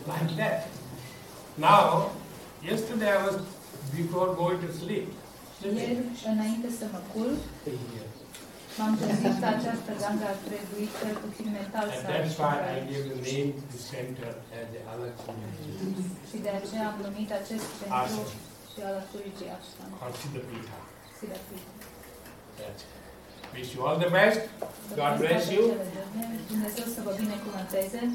like that. Now, yesterday I was, before going to sleep, Ieri, înainte să mă culc, m-am trezit că această gangă ar trebui cel puțin mental să and that's why I gave the name to the center as the Alakshmi. Și de aceea am numit acest centru și Alaturiji Ashram. Or Siddhapita. Siddhapita. That's it. Wish you all the best. God bless you. Dumnezeu să vă binecuvânteze.